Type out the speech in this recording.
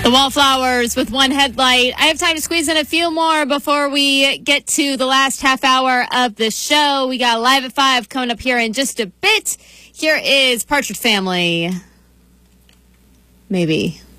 The Wallflowers with one headlight. I have time to squeeze in a few more before we get to the last half hour of the show. We got Live at 5 coming up here in just a bit. Here is Partridge Family. Maybe.